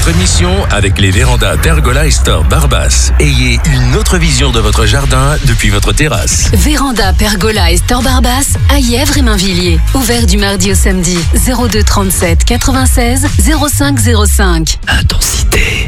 votre mission avec les vérandas Pergola et Store Barbas. Ayez une autre vision de votre jardin depuis votre terrasse. Véranda Pergola et Store Barbas à Yèvres et Mainvilliers. Ouvert du mardi au samedi. 02 37 96 05 05. Intensité.